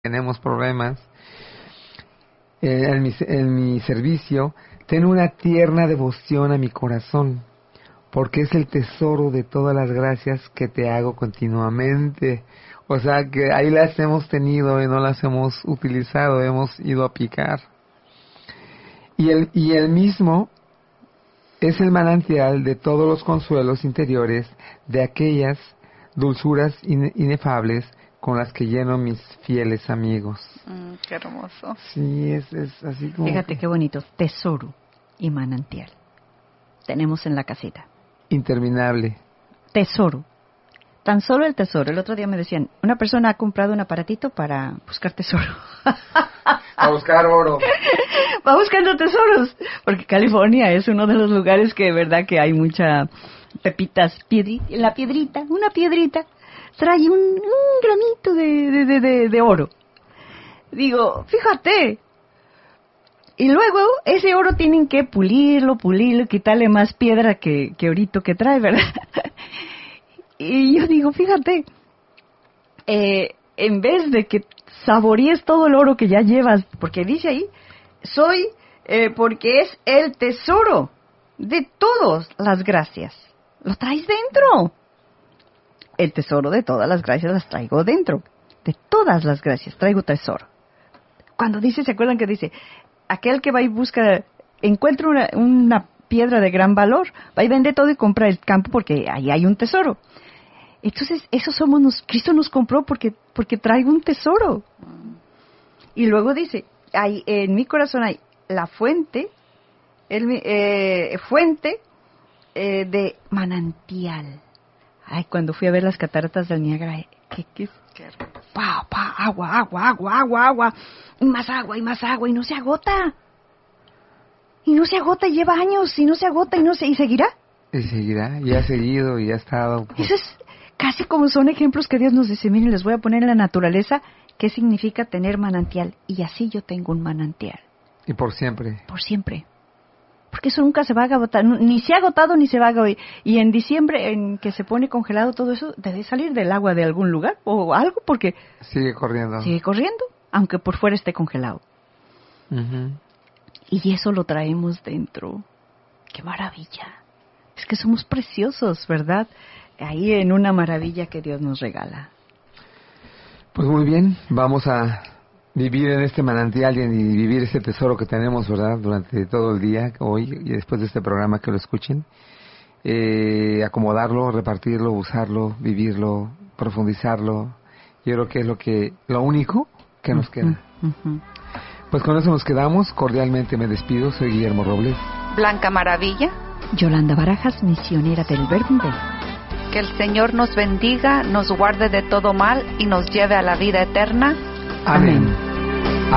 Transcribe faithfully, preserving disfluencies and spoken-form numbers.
tenemos problemas eh, en, mi, en mi servicio, ten una tierna devoción a mi corazón, porque es el tesoro de todas las gracias que te hago continuamente. O sea que ahí las hemos tenido y no las hemos utilizado, hemos ido a picar. Y el, y el mismo es el manantial de todos los consuelos interiores, de aquellas dulzuras inefables con las que lleno mis fieles amigos. Mm, qué hermoso. Sí, es, es así como... Fíjate qué bonito, tesoro y manantial. Tenemos en la casita. Interminable. Tesoro. Tan solo el tesoro. El otro día me decían, una persona ha comprado un aparatito para buscar tesoro. A buscar oro. Va buscando tesoros. Porque California es uno de los lugares que de verdad que hay mucha pepitas, piedri, la piedrita, una piedrita, trae un, un gramito de, de, de, de, de oro. Digo, fíjate. Y luego ese oro tienen que pulirlo, pulirlo, quitarle más piedra que, que orito que trae, ¿verdad? Y yo digo, fíjate, eh, en vez de que saborees todo el oro que ya llevas, porque dice ahí, soy, eh, porque es el tesoro de todas las gracias. Lo traes dentro. El tesoro de todas las gracias las traigo dentro. De todas las gracias traigo tesoro. Cuando dice, ¿se acuerdan que dice? Aquel que va y busca, encuentra una, una piedra de gran valor, va y vende todo y compra el campo porque ahí hay un tesoro. Entonces, eso somos, nos, Cristo nos compró porque, porque traigo un tesoro. Y luego dice, hay, en mi corazón hay la fuente, el, eh, fuente eh, de manantial. Ay, cuando fui a ver las cataratas del Niágara, ¿qué, qué, qué pa, pa, agua, agua, agua, agua, agua, y más agua, y más agua, y no se agota. Y no se agota, y lleva años, y no se agota, y no se, y seguirá. Y seguirá, y ha seguido, y ha estado. Pues... Eso es casi como son ejemplos que Dios nos dice, miren, les voy a poner en la naturaleza qué significa tener manantial. Y así yo tengo un manantial. Y por siempre. Por siempre. Porque eso nunca se va a agotar, ni se ha agotado ni se va a agotar. Y en diciembre, en que se pone congelado todo eso, debe salir del agua de algún lugar o algo, porque... Sigue corriendo. Sigue corriendo, aunque por fuera esté congelado. Uh-huh. Y eso lo traemos dentro. ¡Qué maravilla! Es que somos preciosos, ¿verdad? Ahí en una maravilla que Dios nos regala. Pues muy bien, vamos a vivir en este manantial y vivir ese tesoro que tenemos, ¿verdad? Durante todo el día, hoy y después de este programa que lo escuchen. Eh, acomodarlo, repartirlo, usarlo, vivirlo, profundizarlo. Yo creo que es lo que lo único que nos queda. Uh-huh. Pues con eso nos quedamos. Cordialmente me despido. Soy Guillermo Robles. Blanca Maravilla. Yolanda Barajas, misionera del Verbo. Que el Señor nos bendiga, nos guarde de todo mal y nos lleve a la vida eterna. Amén. Amén.